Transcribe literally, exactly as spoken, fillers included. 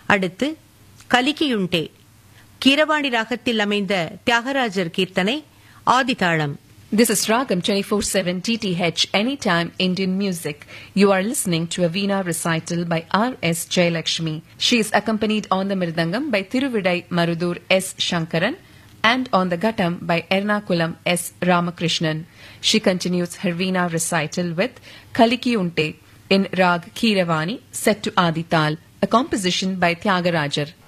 அடுத்து கலிக்கியுண்டே கீரவாணி ராகத்தில் அமைந்த தியாகராஜர் கீர்த்தனை ஆதிதாளம். This is Ragam twenty-four seven D T H Anytime Indian Music. You are listening to a Veena recital by R S Jayalakshmi. She is accompanied on the Mirdangam by Thiruvidai Marudur S. Shankaran and on the Ghattam by Ernakulam S. Ramakrishnan. She continues her Veena recital with Kaliki Unte in Rag Keeravani set to Adi Tal, a composition by Tyagarajar.